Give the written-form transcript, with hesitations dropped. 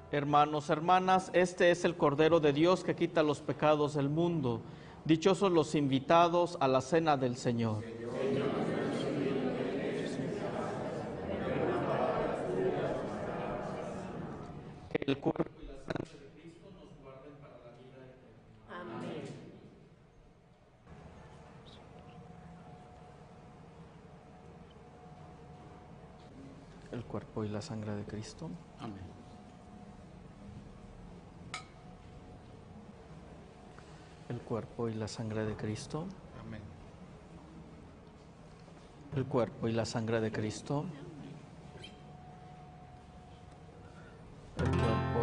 Hermanos, hermanas, este es el Cordero de Dios que quita los pecados del mundo. Dichosos los invitados a la cena del Señor. Que el cuerpo y la sangre de Cristo nos guarden para la vida eterna. Amén. El cuerpo y la sangre de Cristo. Amén. El cuerpo y la sangre de Cristo. Amén. El cuerpo y la sangre de Cristo.